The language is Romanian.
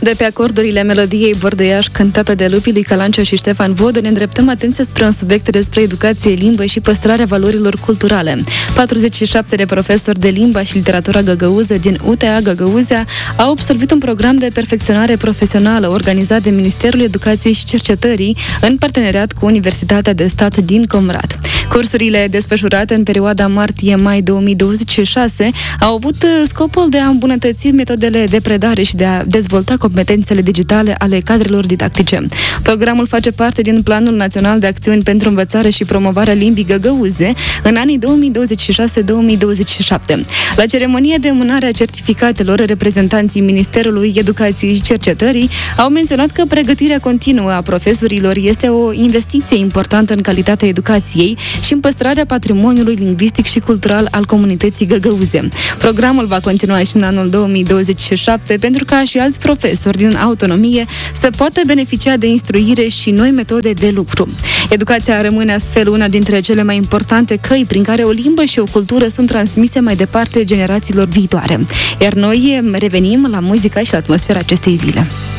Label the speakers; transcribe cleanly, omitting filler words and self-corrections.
Speaker 1: De pe acordurile melodiei Bordeiaș, cântată de Lupi lui Calancea și Ștefan Vodă, ne îndreptăm atenția spre un subiect despre educație, limbă și păstrarea valorilor culturale. 47 de profesori de limba și literatura găgăuză din UTA Găgăuzea au absolvit un program de perfecționare profesională organizat de Ministerul Educației și Cercetării în parteneriat cu Universitatea de Stat din Comrat. Cursurile desfășurate în perioada martie-mai 2026 au avut scopul de a îmbunătăți metodele de predare și de a dezvolta competențele digitale ale cadrelor didactice. Programul face parte din Planul Național de Acțiuni pentru Învățare și Promovarea Limbii Găgăuze în anii 2026-2027. La ceremonie de mânare a certificatelor, reprezentanții Ministerului Educației și Cercetării au menționat că pregătirea continuă a profesorilor este o investiție importantă în calitatea educației și în păstrarea patrimoniului lingvistic și cultural al comunității găgăuze. Programul va continua și în anul 2027 pentru ca și alți profesori din autonomie să poată beneficia de instruire și noi metode de lucru. Educația rămâne astfel una dintre cele mai importante căi prin care o limbă și o cultură sunt transmise mai departe generațiilor viitoare. Iar noi revenim la muzica și la atmosfera acestei zile.